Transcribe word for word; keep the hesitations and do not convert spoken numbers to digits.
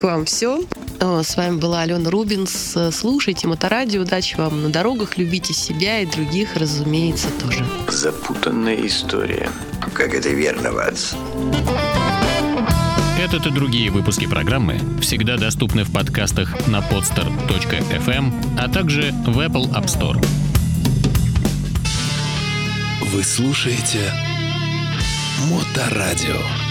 Вам все. С вами была Алена Рубинс. Слушайте Моторадио. Удачи вам на дорогах. Любите себя и других, разумеется, тоже. Запутанная история. Как это верно, Ватс? Этот и другие выпуски программы всегда доступны в подкастах на podster точка эф эм, а также в Apple App Store. Вы слушаете Моторадио.